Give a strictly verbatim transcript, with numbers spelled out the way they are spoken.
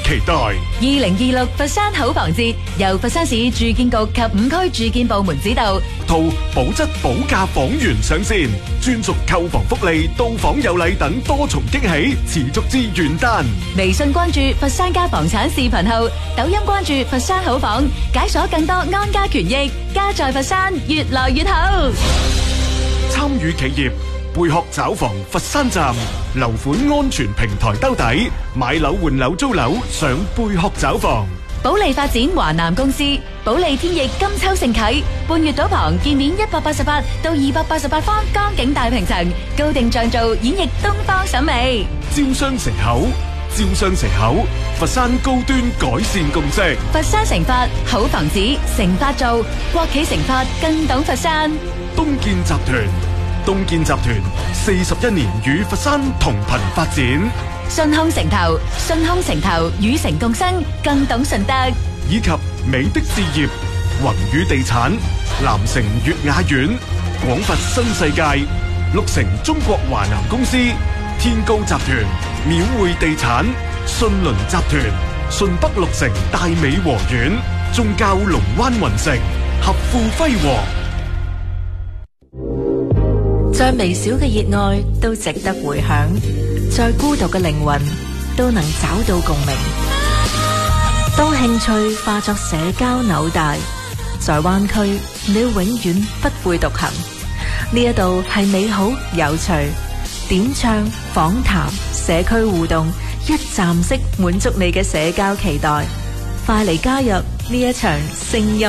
期待。 二零二六佛山好房節由佛山市住建局及五區住建部門指導， 套保質保價房源上線，專屬購房福利、到訪有禮等多重驚喜，持續至元旦。 微信關注佛山家房產視頻號，抖音關注佛山好房，解鎖更多安家權益，家在佛山越來越好。 參與企業貝殼找房佛山站樓款安全平台兜底，買樓換樓租樓上貝殼找房。 保利發展華南公司，保利天翼金秋盛啟，半月島旁建面一百八十八到二百八十八方江景大平層，高定像造演繹東方審美。 招商城口，招商城口，佛山高端改善共識。 佛山成發好房子，成發造，國企成發更懂佛山。 東建集團，東建集團四十一年與佛山同頻發展。 順康城投，順康城投與城共生，更懂順德。 以及美的置業、宏宇地產、南城悅雅苑、廣佛新世界、綠城中國華南公司、天高集團、廟匯地產、信倫集團、順北綠城大美和苑、宗教龍灣雲城、合富輝煌。 再微小嘅熱愛都值得回響，再孤獨嘅靈魂都能找到共鳴。當興趣化作社交紐帶，在灣區你永遠不會獨行。呢一度係美好有趣，點唱、訪談、社區互動，一站式滿足你嘅社交期待。快嚟加入呢一場聲音